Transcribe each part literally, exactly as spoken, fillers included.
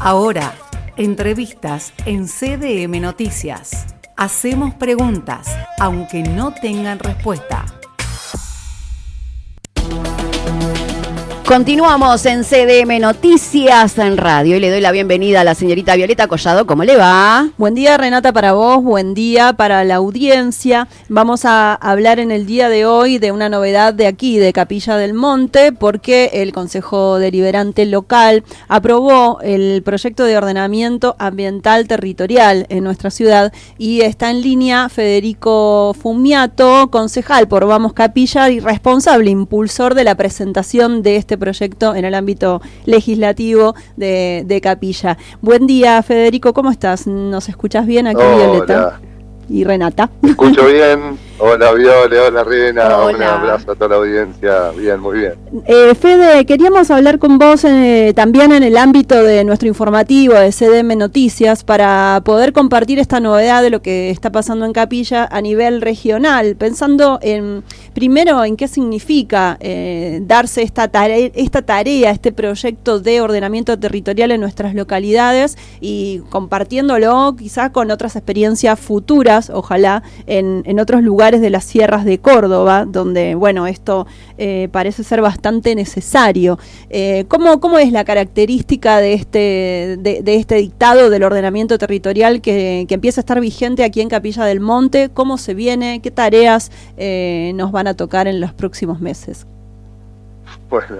Ahora, entrevistas en C D M Noticias. Hacemos preguntas, aunque no tengan respuesta. Continuamos en C D M Noticias en Radio y le doy la bienvenida a la señorita Violeta Collado. ¿Cómo le va? Buen día, Renata, para vos, buen día para la audiencia. Vamos a hablar en el día de hoy de una novedad de aquí, de Capilla del Monte, porque el Consejo Deliberante Local aprobó el proyecto de ordenamiento ambiental territorial en nuestra ciudad y está en línea Federico Fumiato, concejal por Vamos Capilla y responsable, impulsor de la presentación de este proyecto en el ámbito legislativo de, de Capilla. Buen día, Federico, ¿cómo estás? ¿Nos escuchás bien aquí, Hola. Violeta? Y Renata. ¿Me escucho bien? Hola, Viole, hola, Rena. Hola. Un abrazo a toda la audiencia. Bien, muy bien. Eh, Fede, queríamos hablar con vos eh, también en el ámbito de nuestro informativo de C D M Noticias para poder compartir esta novedad de lo que está pasando en Capilla a nivel regional, pensando en, primero, en qué significa eh, darse esta tarea, esta tarea, este proyecto de ordenamiento territorial en nuestras localidades y compartiéndolo quizás con otras experiencias futuras, ojalá, en, en otros lugares de las sierras de Córdoba, donde, bueno, esto eh, parece ser bastante necesario. Eh, ¿cómo, ¿Cómo es la característica de este, de, de este dictado del ordenamiento territorial que, que empieza a estar vigente aquí en Capilla del Monte? ¿Cómo se viene? ¿Qué tareas eh, nos van a tocar en los próximos meses? Bueno,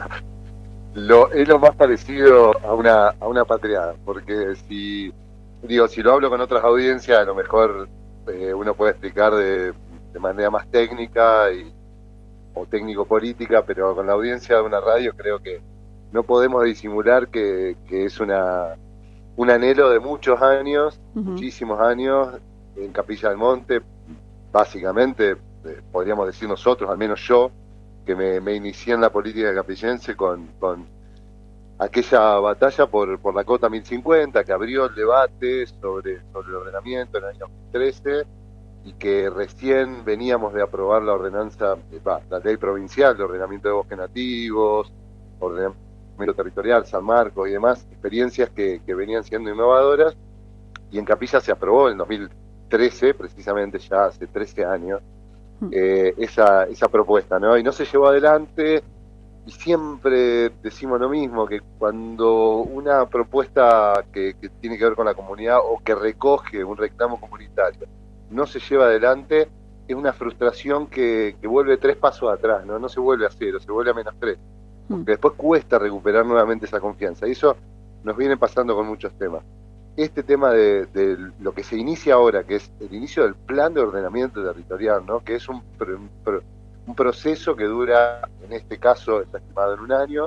lo, es lo más parecido a una, a una patriada, porque si, digo, si lo hablo con otras audiencias, a lo mejor eh, uno puede explicar de de manera más técnica y, o técnico-política, pero con la audiencia de una radio creo que no podemos disimular que, que es una un anhelo de muchos años, uh-huh. muchísimos años, en Capilla del Monte, básicamente, eh, podríamos decir nosotros, al menos yo, que me, me inicié en la política capillense con, con aquella batalla por, por la Cota mil cincuenta, que abrió el debate sobre, sobre el ordenamiento en el año dos mil trece, y que recién veníamos de aprobar la ordenanza, bah, la ley provincial de ordenamiento de bosques nativos, ordenamiento territorial, San Marcos y demás, experiencias que, que venían siendo innovadoras, y en Capilla se aprobó en dos mil trece, precisamente ya hace trece años, eh, esa, esa propuesta, ¿no? Y no se llevó adelante, y siempre decimos lo mismo, que cuando una propuesta que, que tiene que ver con la comunidad o que recoge un reclamo comunitario no se lleva adelante, es una frustración que, que vuelve tres pasos atrás, ¿no? No se vuelve a cero, se vuelve a menos tres. Porque después cuesta recuperar nuevamente esa confianza. Y eso nos viene pasando con muchos temas. Este tema de, de lo que se inicia ahora, que es el inicio del plan de ordenamiento territorial, ¿no? Que es un, un, un proceso que dura, en este caso, está estimado en un año,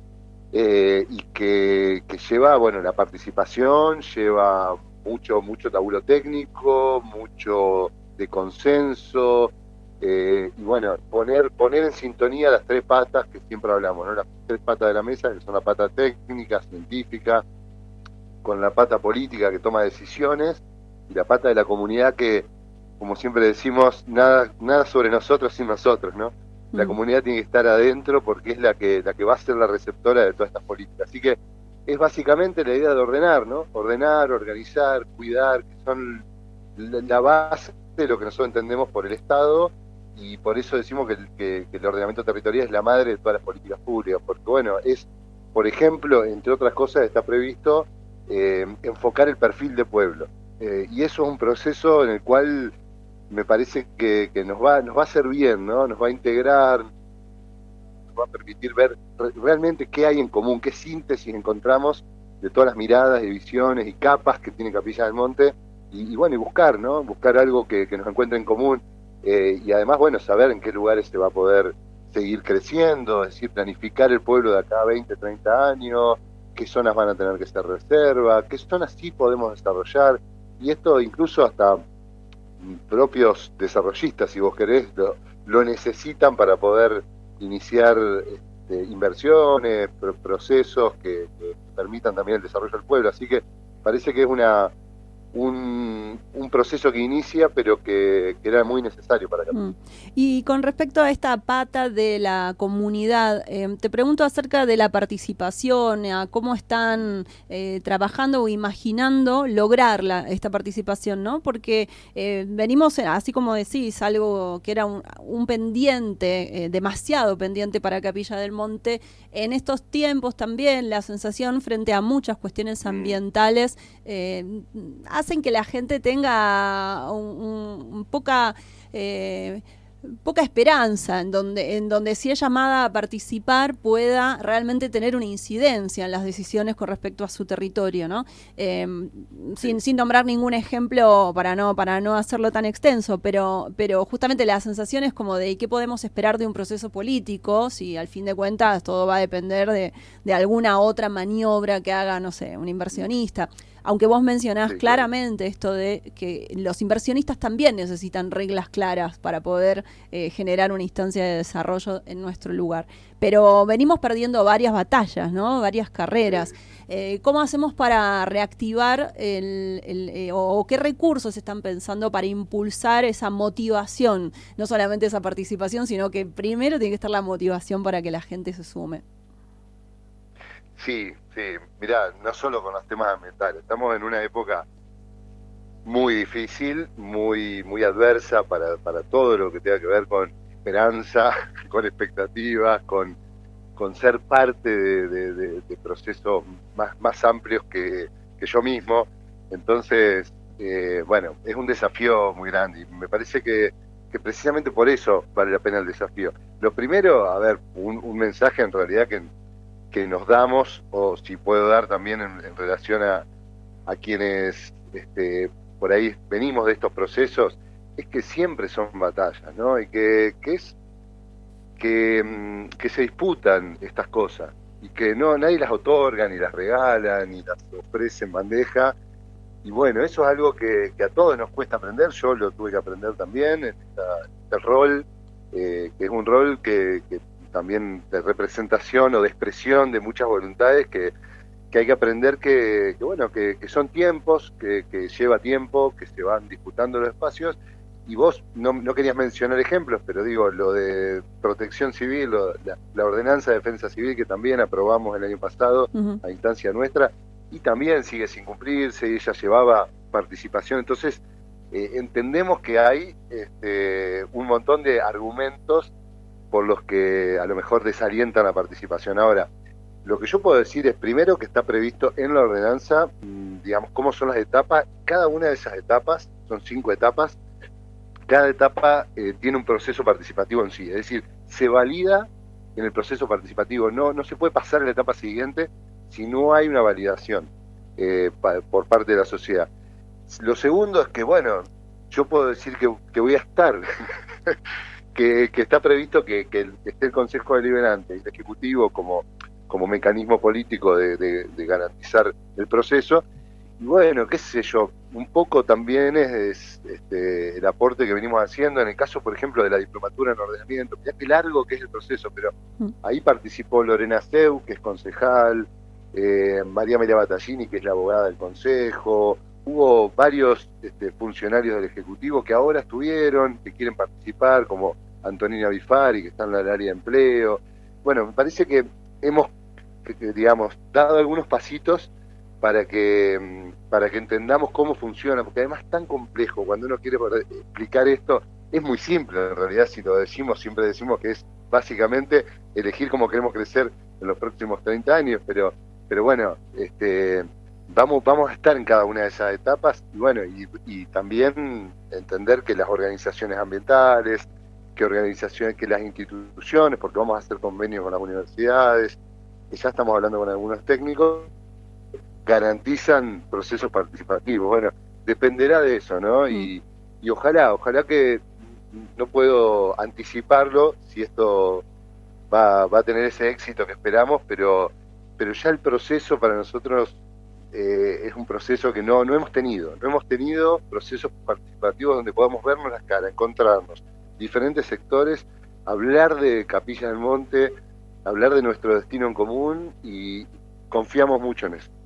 eh, y que, que lleva, bueno, la participación, lleva mucho mucho laburo técnico, mucho de consenso, eh, y bueno, poner poner en sintonía las tres patas que siempre hablamos, ¿no? Las tres patas de la mesa, que son la pata técnica, científica, con la pata política que toma decisiones, y la pata de la comunidad que, como siempre decimos, nada nada sobre nosotros sin nosotros, ¿no? La mm. comunidad tiene que estar adentro porque es la que la que va a ser la receptora de todas estas políticas. Así que es básicamente la idea de ordenar, ¿no? Ordenar, organizar, cuidar, que son la base de lo que nosotros entendemos por el Estado, y por eso decimos que, que, que el ordenamiento territorial es la madre de todas las políticas públicas, porque bueno, es, por ejemplo, entre otras cosas, está previsto eh, enfocar el perfil de pueblo, eh, y eso es un proceso en el cual me parece que, que nos va nos va a hacer bien, ¿no? Nos va a integrar, va a permitir ver realmente qué hay en común, qué síntesis encontramos de todas las miradas y visiones y capas que tiene Capilla del Monte, y, y bueno, y buscar, ¿no? Buscar algo que, que nos encuentre en común, eh, y además, bueno, saber en qué lugares se va a poder seguir creciendo, es decir, planificar el pueblo de acá a veinte, treinta años, qué zonas van a tener que ser reserva, qué zonas sí podemos desarrollar, y esto incluso hasta propios desarrollistas, si vos querés, lo, lo necesitan para poder iniciar este, inversiones, pro- procesos que, que permitan también el desarrollo del pueblo. Así que parece que es una un, un proceso que inicia, pero que, que era muy necesario para Capilla. Mm. Y con respecto a esta pata de la comunidad, eh, te pregunto acerca de la participación, a cómo están eh, trabajando o imaginando lograr la, esta participación, ¿no? Porque eh, venimos, así como decís, algo que era un, un pendiente, eh, demasiado pendiente para Capilla del Monte, en estos tiempos también la sensación frente a muchas cuestiones ambientales eh, hacen que la gente tenga un, un, un poca eh, poca esperanza en donde en donde si es llamada a participar pueda realmente tener una incidencia en las decisiones con respecto a su territorio, ¿no? Eh, sin, sin nombrar ningún ejemplo para no para no hacerlo tan extenso, pero pero justamente la sensación es como de qué podemos esperar de un proceso político si al fin de cuentas todo va a depender de, de alguna otra maniobra que haga, no sé, un inversionista. Aunque vos mencionás sí, claramente esto de que los inversionistas también necesitan reglas claras para poder eh, generar una instancia de desarrollo en nuestro lugar. Pero venimos perdiendo varias batallas, ¿no? Varias carreras. Eh, ¿Cómo hacemos para reactivar el, el, eh, o, o qué recursos están pensando para impulsar esa motivación? No solamente esa participación, sino que primero tiene que estar la motivación para que la gente se sume. Sí, sí, mirá, no solo con los temas ambientales, estamos en una época muy difícil, muy muy adversa para, para todo lo que tenga que ver con esperanza, con expectativas, con, con ser parte de, de, de, de procesos más, más amplios que, que yo mismo. Entonces, eh, bueno, es un desafío muy grande y me parece que, que precisamente por eso vale la pena el desafío. Lo primero, a ver, un, un mensaje en realidad que... que nos damos, o si puedo dar también en, en relación a, a quienes este, por ahí venimos de estos procesos, es que siempre son batallas, ¿no? Y que, que es que, que se disputan estas cosas y que no nadie las otorga, ni las regala, ni las ofrece en bandeja. Y bueno, eso es algo que, que a todos nos cuesta aprender. Yo lo tuve que aprender también en esta, este rol, eh, que es un rol que, que también de representación o de expresión de muchas voluntades que, que hay que aprender que, que bueno, que, que son tiempos, que, que lleva tiempo, que se van disputando los espacios. Y vos no, no querías mencionar ejemplos, pero digo, lo de protección civil, lo, la, la ordenanza de defensa civil que también aprobamos el año pasado uh-huh. a instancia nuestra, y también sigue sin cumplirse, y ella llevaba participación. Entonces, eh, entendemos que hay este, un montón de argumentos por los que a lo mejor desalientan la participación. Ahora, lo que yo puedo decir es primero que está previsto en la ordenanza, digamos, cómo son las etapas. Cada una de esas etapas, son cinco etapas, cada etapa eh, tiene un proceso participativo en sí, es decir, se valida en el proceso participativo, no, no se puede pasar a la etapa siguiente si no hay una validación eh, pa, por parte de la sociedad. Lo segundo es que, bueno, yo puedo decir que, que voy a estar... Que, que está previsto que, que esté el Consejo Deliberante y el Ejecutivo como, como mecanismo político de, de, de garantizar el proceso. Y bueno, qué sé yo, un poco también es, es este, el aporte que venimos haciendo en el caso, por ejemplo, de la diplomatura en ordenamiento. Mirá qué largo que es el proceso, pero ahí participó Lorena Seu, que es concejal, eh, María Amelia Battaglini, que es la abogada del Consejo. Hubo varios este, funcionarios del Ejecutivo que ahora estuvieron, que quieren participar, como Antonina Bifari, que está en el área de empleo. Bueno, me parece que hemos, que, digamos, dado algunos pasitos para que, para que entendamos cómo funciona, porque además es tan complejo. Cuando uno quiere explicar esto, es muy simple en realidad. Si lo decimos, siempre decimos que es básicamente elegir cómo queremos crecer en los próximos treinta años, pero, pero bueno, este... Vamos, vamos a estar en cada una de esas etapas y bueno, y, y también entender que las organizaciones ambientales, que organizaciones, que las instituciones, porque vamos a hacer convenios con las universidades, que ya estamos hablando con algunos técnicos, garantizan procesos participativos. Bueno, dependerá de eso, ¿no? Y, y ojalá, ojalá que, no puedo anticiparlo si esto va, va a tener ese éxito que esperamos, pero, pero ya el proceso para nosotros Eh, es un proceso que no, no hemos tenido. No hemos tenido procesos participativos donde podamos vernos las caras, encontrarnos diferentes sectores, hablar de Capilla del Monte, hablar de nuestro destino en común y confiamos mucho en eso.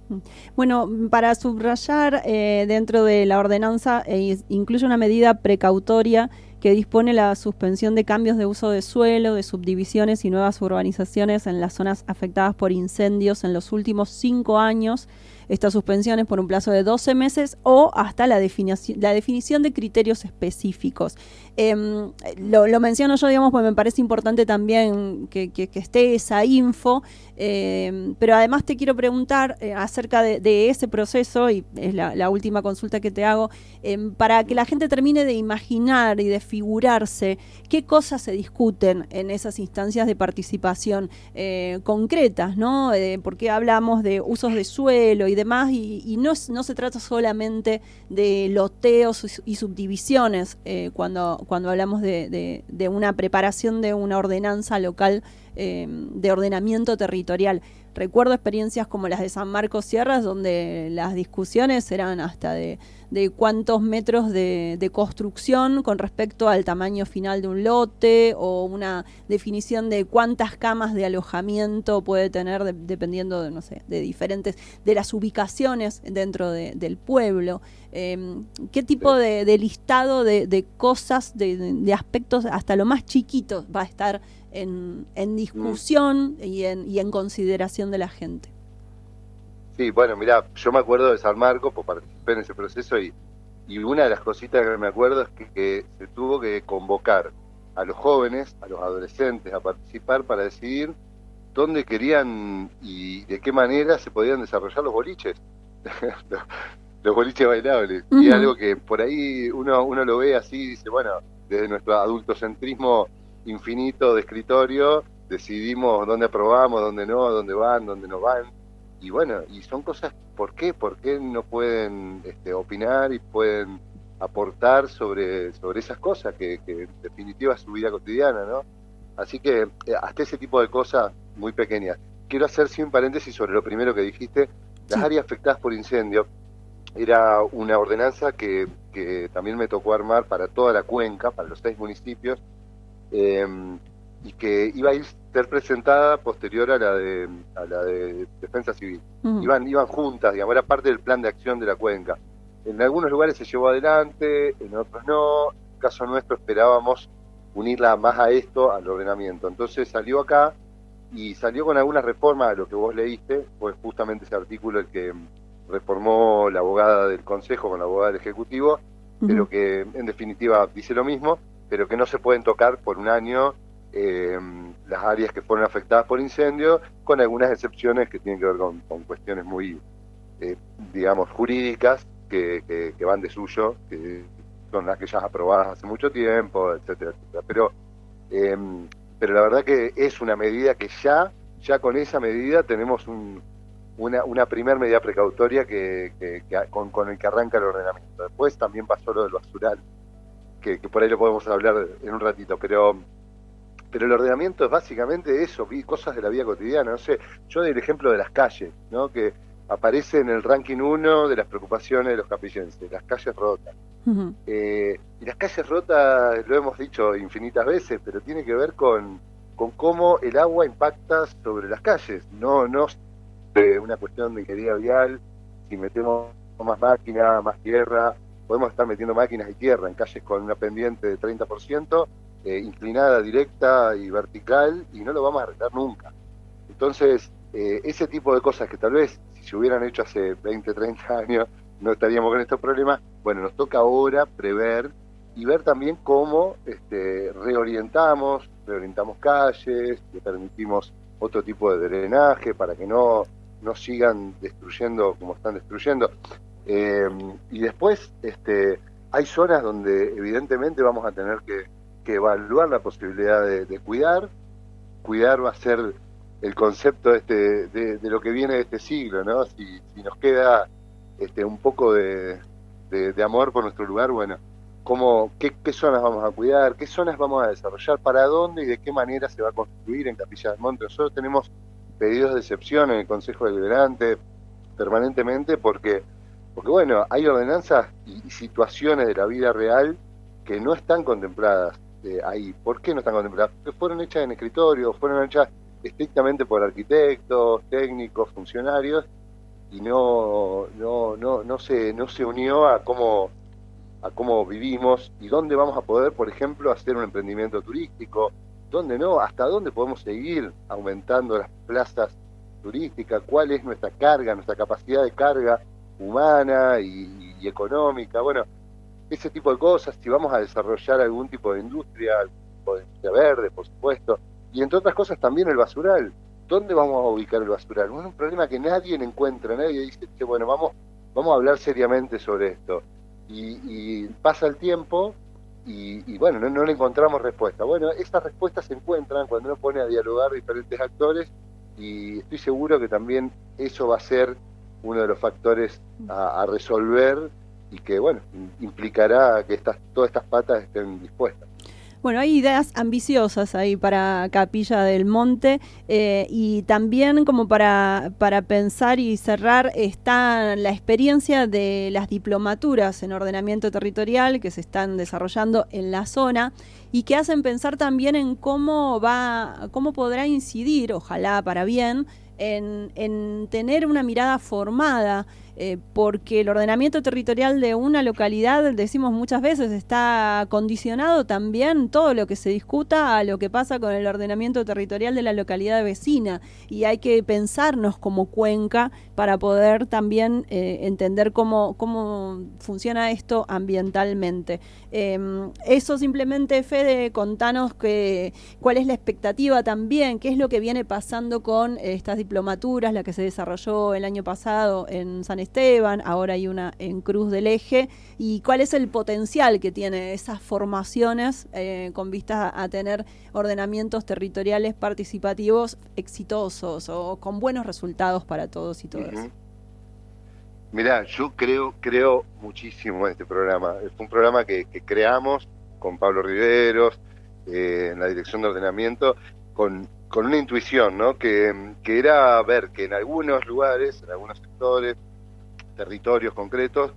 Bueno, para subrayar, eh, dentro de la ordenanza eh, incluye una medida precautoria que dispone la suspensión de cambios de uso de suelo, de subdivisiones y nuevas urbanizaciones en las zonas afectadas por incendios en los últimos cinco años. Esta suspensión es por un plazo de doce meses o hasta la definición, la definición de criterios específicos. Eh, lo, lo menciono yo, digamos, porque me parece importante también que, que, que esté esa info, eh, pero además te quiero preguntar eh, acerca de, de ese proceso, y es la, la última consulta que te hago, eh, para que la gente termine de imaginar y de figurarse qué cosas se discuten en esas instancias de participación eh, concretas, ¿no? Eh, porque hablamos de usos de suelo y demás, y, y no, no se trata solamente de loteos y subdivisiones eh, cuando, cuando hablamos de, de, de una preparación de una ordenanza local eh, de ordenamiento territorial. Recuerdo experiencias como las de San Marcos Sierras, donde las discusiones eran hasta de, de cuántos metros de, de construcción con respecto al tamaño final de un lote, o una definición de cuántas camas de alojamiento puede tener de, dependiendo de, no sé, de diferentes, de las ubicaciones dentro de, del pueblo. Eh, ¿Qué tipo de, de listado de, de cosas, de, de aspectos hasta lo más chiquito va a estar en, en discusión mm. y, en, y en consideración de la gente? Sí, bueno, mirá, yo me acuerdo de San Marcos, pues participé en ese proceso, y, y una de las cositas que me acuerdo es que, que se tuvo que convocar a los jóvenes, a los adolescentes a participar para decidir dónde querían y de qué manera se podían desarrollar los boliches, los boliches bailables. Uh-huh. Y algo que por ahí uno, uno lo ve así y dice, bueno, desde nuestro adultocentrismo infinito de escritorio, decidimos dónde aprobamos, dónde no, dónde van, dónde no van. Y bueno, y son cosas, ¿por qué? ¿Por qué no pueden este, opinar y pueden aportar sobre, sobre esas cosas que, que en definitiva es su vida cotidiana, ¿no? Así que eh, hasta ese tipo de cosas muy pequeñas. Quiero hacer sí un paréntesis sobre lo primero que dijiste. Las sí. áreas afectadas por incendio era una ordenanza que, que también me tocó armar para toda la cuenca, para los seis municipios, eh, y que iba a ir ser presentada posterior a la de a la de Defensa Civil. Uh-huh. Iban, iban juntas, digamos, era parte del plan de acción de la cuenca. En algunos lugares se llevó adelante, en otros no. En el caso nuestro esperábamos unirla más a esto, al ordenamiento. Entonces salió acá y salió con algunas reformas a lo que vos leíste, pues justamente ese artículo el que reformó la abogada del Consejo con la abogada del Ejecutivo, uh-huh. pero que en definitiva dice lo mismo, pero que no se pueden tocar por un año eh, las áreas que fueron afectadas por incendio, con algunas excepciones que tienen que ver con, con cuestiones muy, eh, digamos, jurídicas, que, que, que van de suyo, que son las que ya aprobadas hace mucho tiempo, etcétera, etcétera. Pero, eh, pero la verdad que es una medida que ya, ya con esa medida tenemos un, una, una primer medida precautoria que, que, que con, con el que arranca el ordenamiento. Después también pasó lo del basural, que, que por ahí lo podemos hablar en un ratito, pero pero el ordenamiento es básicamente eso, cosas de la vida cotidiana. No sé, yo doy el ejemplo de las calles, ¿no? Que aparece en el ranking uno de las preocupaciones de los capillenses, las calles rotas. Uh-huh. Eh, y las calles rotas, lo hemos dicho infinitas veces, pero tiene que ver con, con cómo el agua impacta sobre las calles, no, no eh, una cuestión de ingeniería vial. Si metemos más máquinas, más tierra, podemos estar metiendo máquinas y tierra en calles con una pendiente de treinta por ciento, eh, inclinada, directa y vertical, y no lo vamos a arreglar nunca. Entonces, eh, ese tipo de cosas que tal vez si se hubieran hecho hace veinte, treinta años no estaríamos con estos problemas, bueno, nos toca ahora prever y ver también cómo este, reorientamos, reorientamos calles, le permitimos otro tipo de drenaje para que no, no sigan destruyendo como están destruyendo. Eh, y después este, hay zonas donde evidentemente vamos a tener que, que evaluar la posibilidad de, de cuidar. Cuidar va a ser el concepto este, de, de lo que viene de este siglo, ¿no? Si, si nos queda este, un poco de, de, de amor por nuestro lugar, bueno, ¿cómo, qué, qué zonas vamos a cuidar? ¿Qué zonas vamos a desarrollar? ¿Para dónde y de qué manera se va a construir en Capilla del Monte? Nosotros tenemos pedidos de excepción en el Consejo Deliberante permanentemente porque Porque bueno, hay ordenanzas y, y situaciones de la vida real que no están contempladas eh, ahí. ¿Por qué no están contempladas? Porque fueron hechas en escritorio, fueron hechas estrictamente por arquitectos, técnicos, funcionarios, y no, no, no, no se, no se unió a cómo, a cómo vivimos y dónde vamos a poder, por ejemplo, hacer un emprendimiento turístico, dónde no, hasta dónde podemos seguir aumentando las plazas turísticas, cuál es nuestra carga, nuestra capacidad de carga humana y, y económica, bueno, ese tipo de cosas, si vamos a desarrollar algún tipo de industria, algún tipo de industria verde, por supuesto, y entre otras cosas también el basural. ¿Dónde vamos a ubicar el basural? Es un problema que nadie encuentra, nadie dice, che, bueno, vamos, vamos a hablar seriamente sobre esto. Y, y pasa el tiempo y, y bueno, no, no le encontramos respuesta. Bueno, esas respuestas se encuentran cuando uno pone a dialogar diferentes actores y estoy seguro que también eso va a ser uno de los factores a, a resolver y que, bueno, implicará que estas, todas estas patas estén dispuestas. Bueno, hay ideas ambiciosas ahí para Capilla del Monte eh, y también como para, para pensar y cerrar está la experiencia de las diplomaturas en ordenamiento territorial que se están desarrollando en la zona y que hacen pensar también en cómo va, cómo podrá incidir, ojalá para bien, en, en tener una mirada formada, eh, porque el ordenamiento territorial de una localidad, decimos muchas veces, está condicionado también todo lo que se discuta a lo que pasa con el ordenamiento territorial de la localidad vecina, y hay que pensarnos como cuenca para poder también eh, entender cómo, cómo funciona esto ambientalmente. Eh, eso simplemente, Fede, contanos que, cuál es la expectativa también, qué es lo que viene pasando con eh, estas diplomaturas, la que se desarrolló el año pasado en San Esteban, ahora hay una en Cruz del Eje, y cuál es el potencial que tiene esas formaciones eh, con vistas a, a tener ordenamientos territoriales participativos exitosos o con buenos resultados para todos y todas. Uh-huh. Mirá, yo creo creo muchísimo en este programa. Fue un programa que, que creamos con Pablo Riveros, eh, en la dirección de ordenamiento, con, con una intuición, ¿no? Que, que era ver que en algunos lugares, en algunos sectores, territorios concretos,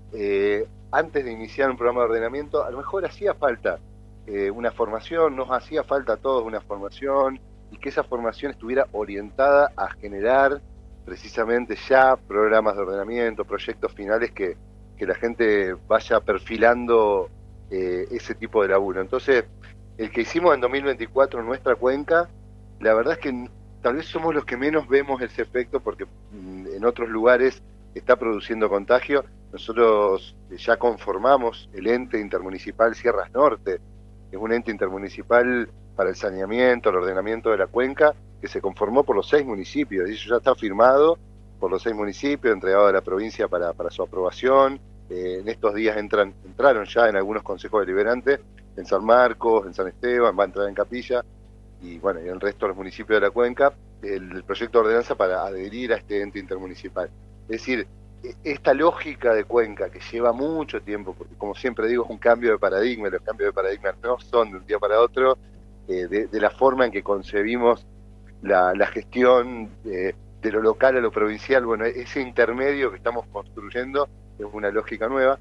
eh, antes de iniciar un programa de ordenamiento, a lo mejor hacía falta eh, una formación, nos hacía falta a todos una formación, y que esa formación estuviera orientada a generar precisamente ya programas de ordenamiento, proyectos finales que, que la gente vaya perfilando eh, ese tipo de laburo. Entonces, el que hicimos en dos mil veinticuatro en nuestra cuenca, la verdad es que tal vez somos los que menos vemos ese efecto porque mm, en otros lugares está produciendo contagio. Nosotros ya conformamos el ente intermunicipal Sierras Norte, que es un ente intermunicipal para el saneamiento, el ordenamiento de la cuenca, que se conformó por los seis municipios, y eso ya está firmado por los seis municipios, entregado a la provincia para, para su aprobación. Eh, en estos días entran, entraron ya en algunos consejos deliberantes, en San Marcos, en San Esteban, va a entrar en Capilla, y bueno, y en el resto de los municipios de la cuenca, el, el proyecto de ordenanza para adherir a este ente intermunicipal. Es decir, esta lógica de cuenca que lleva mucho tiempo, porque como siempre digo, es un cambio de paradigma, los cambios de paradigma no son de un día para otro, eh, de, de la forma en que concebimos la, la gestión de, de lo local a lo provincial. Bueno, ese intermedio que estamos construyendo es una lógica nueva,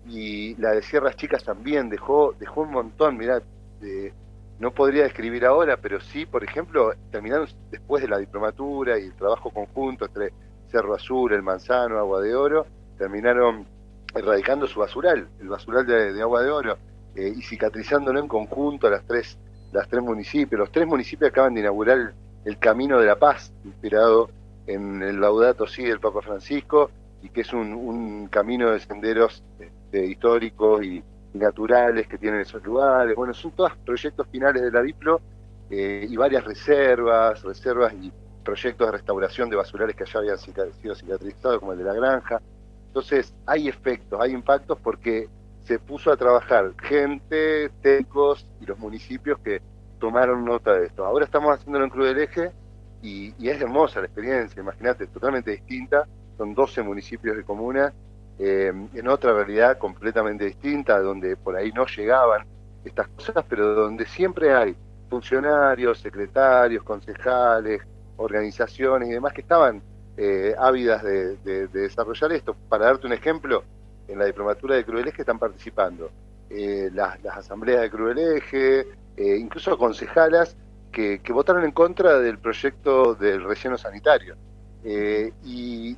y la de Sierras Chicas también dejó, dejó un montón. Mirá, eh, no podría describir ahora, pero sí, por ejemplo, terminaron después de la diplomatura y el trabajo conjunto entre Cerro Azul, El Manzano, Agua de Oro, terminaron erradicando su basural, el basural de, de Agua de Oro, eh, y cicatrizándolo en conjunto a las tres, las tres municipios. Los tres municipios acaban de inaugurar el, el Camino de la Paz, inspirado en el Laudato Si del Papa Francisco, y que es un, un camino de senderos este, históricos y, y naturales que tienen esos lugares. Bueno, son todos proyectos finales de la Diplo, eh, y varias reservas, reservas y proyectos de restauración de basurales que allá habían sido cicatrizados, como el de la granja. Entonces hay efectos, hay impactos, porque se puso a trabajar gente, técnicos y los municipios que tomaron nota de esto. Ahora estamos haciéndolo en Cruz del Eje y, y es hermosa la experiencia, imagínate, totalmente distinta. Son doce municipios de comuna, eh, en otra realidad completamente distinta, donde por ahí no llegaban estas cosas, pero donde siempre hay funcionarios, secretarios, concejales, organizaciones y demás que estaban eh, ávidas de, de, de desarrollar esto. Para darte un ejemplo, en la diplomatura de Cruz del Eje están participando eh, las, las asambleas de Cruz del Eje, eh, incluso concejalas que, que votaron en contra del proyecto del relleno sanitario. Eh, y, y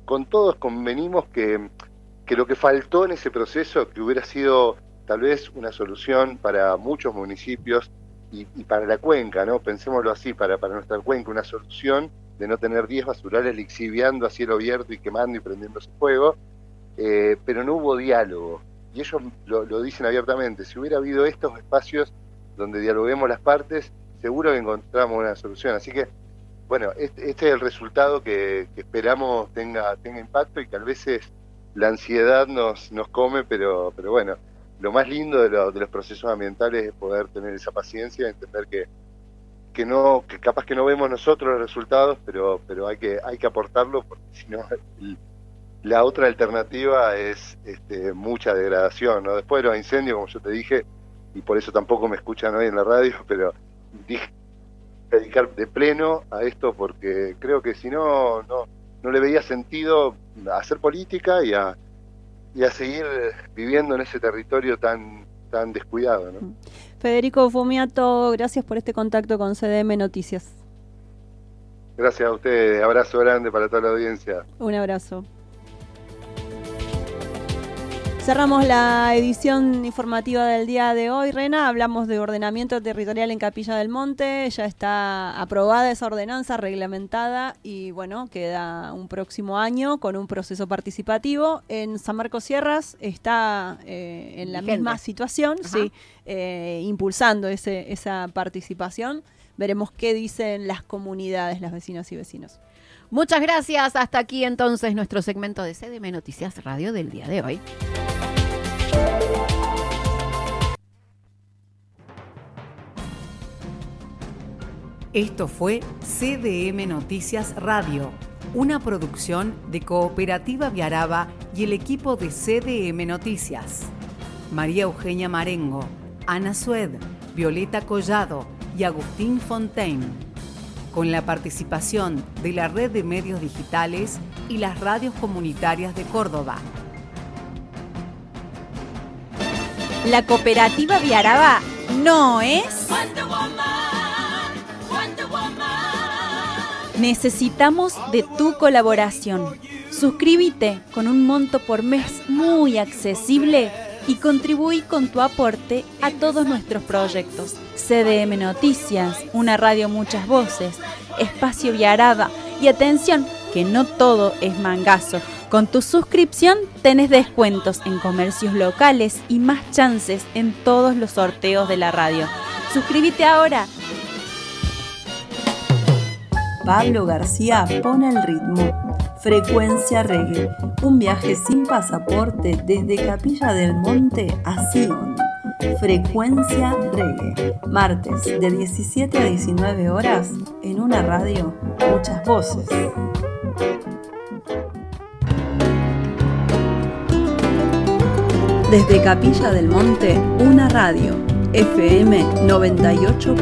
con todos convenimos que, que lo que faltó en ese proceso, que hubiera sido tal vez una solución para muchos municipios y, y para la cuenca, ¿no? Pensémoslo así, para, para nuestra cuenca, una solución de no tener diez basurales lixiviando a cielo abierto y quemando y prendiéndose fuego, eh, pero no hubo diálogo. Y ellos lo, lo dicen abiertamente, si hubiera habido estos espacios donde dialoguemos las partes, seguro que encontramos una solución. Así que, bueno, este, este es el resultado que, que esperamos tenga, tenga impacto y que a veces la ansiedad nos, nos come, pero, pero bueno, lo más lindo de, lo, de los procesos ambientales es poder tener esa paciencia, entender que, que no, que capaz que no vemos nosotros los resultados, pero, pero hay que, hay que aportarlo, porque si no, el, la otra alternativa es este, mucha degradación, ¿no? Después de los incendios, como yo te dije, y por eso tampoco me escuchan hoy en la radio, pero dije dedicar de pleno a esto, porque creo que si no, no, no le veía sentido a hacer política y a, y a seguir viviendo en ese territorio tan, tan descuidado, ¿no? Federico Fumiato, gracias por este contacto con C D M Noticias. Gracias a ustedes, abrazo grande para toda la audiencia. Un abrazo. Cerramos la edición informativa del día de hoy, Rena. Hablamos de ordenamiento territorial en Capilla del Monte. Ya está aprobada esa ordenanza, reglamentada, y bueno, queda un próximo año con un proceso participativo. En San Marcos Sierras está eh, en la Vigente. misma situación, Ajá. sí, eh, impulsando ese, esa participación. Veremos qué dicen las comunidades, las vecinas y vecinos. Muchas gracias. Hasta aquí entonces nuestro segmento de C D M Noticias Radio del día de hoy. Esto fue C D M Noticias Radio, una producción de Cooperativa Viaraba y el equipo de C D M Noticias. María Eugenia Marengo, Ana Sued, Violeta Collado y Agustín Fontaine. Con la participación de la Red de Medios Digitales y las radios comunitarias de Córdoba. La Cooperativa Viaraba no es... Necesitamos de tu colaboración. Suscríbete con un monto por mes muy accesible y contribuí con tu aporte a todos nuestros proyectos. C D M Noticias, una radio muchas voces, Espacio Viaraba y atención, que no todo es mangazo. Con tu suscripción tenés descuentos en comercios locales y más chances en todos los sorteos de la radio. Suscríbete ahora. Pablo García pone el ritmo. Frecuencia Reggae, un viaje sin pasaporte desde Capilla del Monte a Sion. Frecuencia Reggae, martes de diecisiete a diecinueve horas en una radio, muchas voces. Desde Capilla del Monte, una radio, F M noventa y ocho.